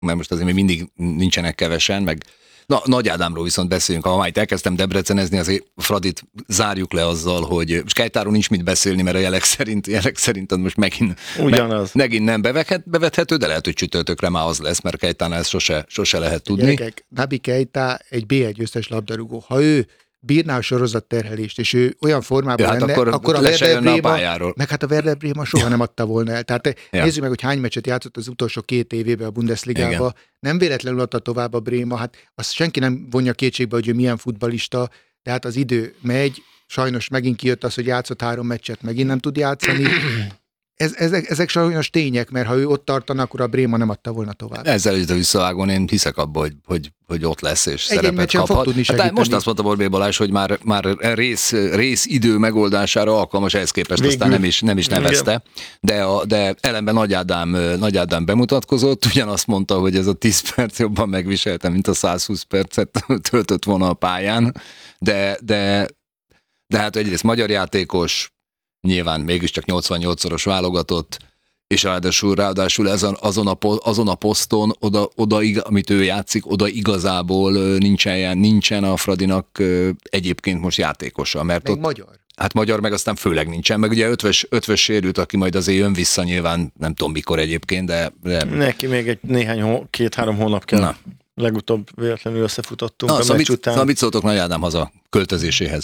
mert most azért még mindig nincsenek kevesen, meg Nagy Ádámról viszont beszéljünk. Ha már itt elkezdtem debrecenezni, azért Fradit zárjuk le azzal, hogy Kejtáról nincs mit beszélni, mert a jelek szerint most megint nem bevethető, de lehet, hogy csütörtökre már az lesz, mert Kejtánál ezt sose lehet tudni. Gyerekek, Nabi Keita egy B1 győztes labdarúgó. Ha ő bírná a sorozatterhelést, és ő olyan formában lenne, akkor a Werder Bréma, meg hát a Werder Bréma soha nem adta volna el. Tehát nézzük meg, hogy hány meccset játszott az utolsó 2 évében a Bundesligába. Nem véletlenül adta tovább a Bréma, hát azt senki nem vonja kétségbe, hogy ő milyen futballista, tehát az idő megy, sajnos megint kijött az, hogy játszott 3 meccset, megint nem tud játszani. Ezek sajnos tények, mert ha ő ott tartana, akkor a Bréma nem adta volna tovább. Ezzel is a visszavágón én hiszek abba, hogy ott lesz és szerepet kaphat. Hát most azt mondta Borbély Balázs, hogy már rész idő megoldására alkalmas, ehhez képest aztán nem is nevezte. De ellenben Nagy Ádám bemutatkozott, ugyanazt mondta, hogy ez a 10 perc jobban megviselte, mint a 120 percet töltött volna a pályán. De hát egyrészt magyar játékos, nyilván mégiscsak 88-szoros válogatott, és ráadásul azon a poszton, oda, amit ő játszik, oda igazából nincsen a Fradinak egyébként most játékosa. Mert meg ott, magyar. Hát magyar meg aztán főleg nincsen, meg ugye ötvös sérült, aki majd azért jön vissza nyilván, nem tudom mikor egyébként, de... Neki még egy 2-3 hónap kell. Na. Legutóbb véletlenül összefutottunk a meccs után. Mit szóltok Nagy Ádám haza költözéséhez?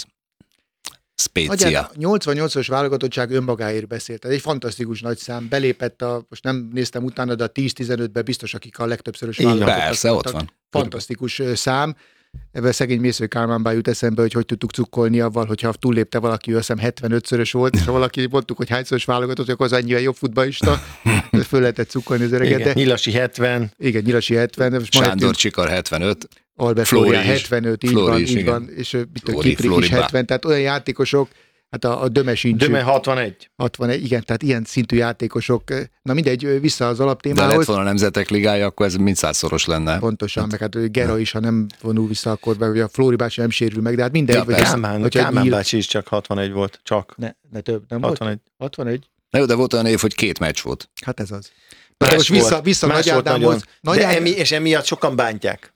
Spécia. 88-os válogatottság önmagáért beszélt. Ez egy fantasztikus nagy szám. Belépett most nem néztem utána, de a 10-15-ben biztos, akik a legtöbbszörös válogatottak. Persze, ott van. Fantasztikus szám. Ebben szegény Mésző Kálmánban jut eszembe, hogy tudtuk cukkolni avval, hogyha túllépte valaki, azt hiszem 75-szörös volt, és ha valaki mondtuk, hogy hányszoros válogatott, akkor az annyivel jobb futballista, föl lehetett cukkolni az öreget. Igen, Nyilasi 70. Igen, Nyilasi 70. Sándor Csikar 75. Albert Flórián 75, így van, és Kiprik is 70, tehát olyan játékosok, hát a Döme sincs. Döme 61. 61, igen, tehát ilyen szintű játékosok. Na mindegy, vissza az alaptémához. De lett volna a Nemzetek Ligája, akkor ez mind 100-szoros lenne. Pontosan, meg hát Gera is, ha nem vonul vissza, akkor hogy a Flóri bácsi nem sérül meg, de hát mindegy. Kálmán bácsi is csak 61 volt, csak. Ne több, nem 61. Volt? 61. De volt olyan év, hogy 2 meccs volt. Hát ez az. De most vissza Nagy Ádámhoz. És emiatt sokan bántják.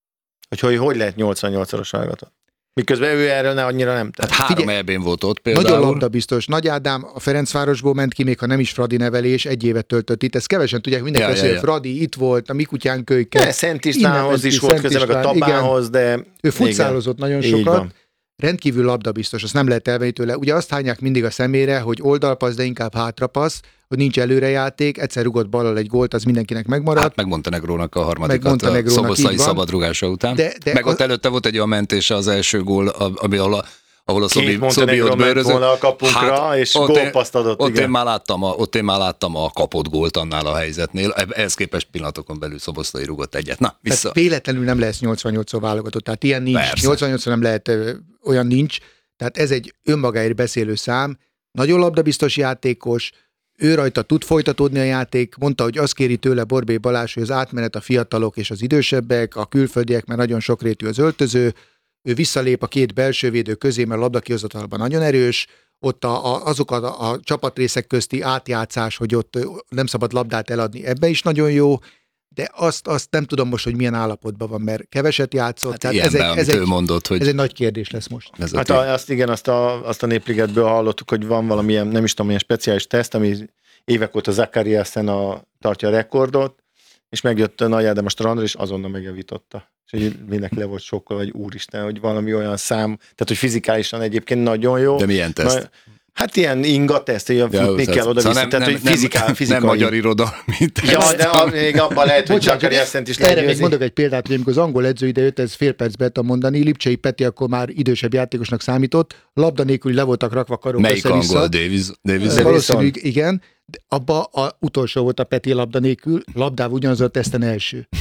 Hogy lehet 88-szoros válogatott. Miközben ő erről annyira nem tett. Hát 3 EB-n volt ott például. Nagyon labdabiztos. Nagy Ádám a Ferencvárosból ment ki, még ha nem is Fradi nevelés, 1 évet töltött itt. Ezt kevesen tudják, mindenki azt, hogy Fradi itt volt, a mi kutyánk kölyke. Szent Istvánhoz is volt köze, meg a Tabánhoz, de... Ő futszálozott nagyon sokat. Rendkívül labdabiztos, azt nem lehet elvenni tőle. Ugye azt hányják mindig a szemére, hogy oldalpassz, de inkább hátrapassz, hogy nincs előrejáték, egyszer rugott ballal egy gólt, az mindenkinek megmaradt. Hát meg Montenegrónak a harmadikat a szoboszlai szabadrugása után. Meg ott előtte volt egy olyan mentése az első gól, ahol a Szobi ott bőrözött. A kapunkra, és gólpaszt adott. Ott én már láttam a kapott gólt annál a helyzetnél. Ehhez képest pillanatokon belül Szoboszlai rugott egyet. Na, vissza. Tehát véletlenül nem lesz 88-szor válogatott, tehát ilyen nincs. 88-szor nem lehet, olyan nincs. Tehát ez egy önmagáért beszélő szám. Nagyon labdabiztos játékos, ő rajta tud folytatódni a játék, mondta, hogy azt kéri tőle Borbély Balázs, hogy az átmenet a fiatalok és az idősebbek, a külföldiek, mert nagyon sokrétű az öltöző, ő visszalép a 2 belsővédő közé, mert a labdakihozatalban nagyon erős, ott azok a csapatrészek közti átjátszás, hogy ott nem szabad labdát eladni, ebbe is nagyon jó, de azt nem tudom most, hogy milyen állapotban van, mert keveset játszott. Hát ez egy nagy kérdés lesz most. Hát azt a Népligetből hallottuk, hogy van valamilyen, nem is tudom, milyen speciális teszt, ami évek óta Zakariasen tartja a rekordot, és megjött Nagy Ádám a strandra, és azonnal megjavította. És hogy mindenki le volt sokkal, vagy úristen, hogy valami olyan szám, tehát hogy fizikálisan egyébként nagyon jó. De milyen teszt? Hát ilyen ingateszt, ilyen futni kell oda-vissza, tehát hogy fizikai. Nem magyar irodalmi teszt. Ja, de még abban lehet, hogy Zakariasen is legyőzi. Erre még mondok egy példát, hogy amikor az angol edző ide jött, ez fél percbe tudtam mondani, Lipcsei Peti akkor már idősebb játékosnak számított, labda nélkül le voltak rakva karok össze-vissza. Melyik angol? Davis? Valószínűleg igen. Abba utolsó volt a Peti labda nélkül, labdával ugyanaz a teszten első.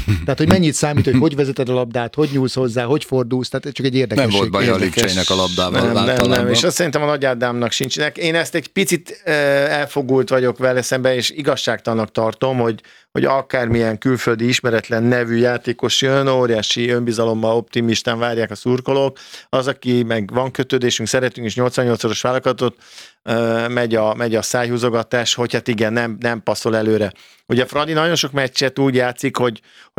Tehát, hogy mennyit számít, hogy vezeted a labdát, hogy nyúlsz hozzá, hogy fordulsz, tehát csak egy érdekesség. Nem volt baj a Lipcseinek a labdával. Nem, és azt szerintem a Nagy Ádámnak sincsenek. Én ezt egy picit elfogult vagyok vele szemben, és igazságtalannak tartom, hogy akármilyen külföldi ismeretlen nevű játékos jön, óriási önbizalommal, optimistán várják a szurkolók. Az, aki meg van kötődésünk, szeretünk is 88-szoros válogatotot, megy a szájhúzogatás, hogy hát igen, nem passzol előre. Ugye Fradi nagyon sok meccset úgy játszik, hogy